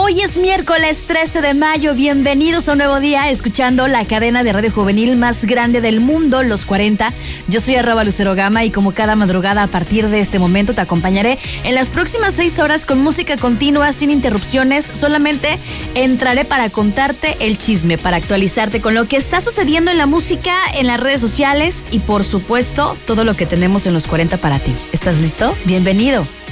Hoy es miércoles 13 de mayo, bienvenidos a un nuevo día escuchando la cadena de radio juvenil más grande del mundo, Los 40. Yo soy @LuceroGama y como cada madrugada a partir de este momento te acompañaré en las próximas 6 horas con música continua, sin interrupciones. Solamente entraré para contarte el chisme, para actualizarte con lo que está sucediendo en la música, en las redes sociales y por supuesto todo lo que tenemos en Los 40 para ti. ¿Estás listo? Bienvenido.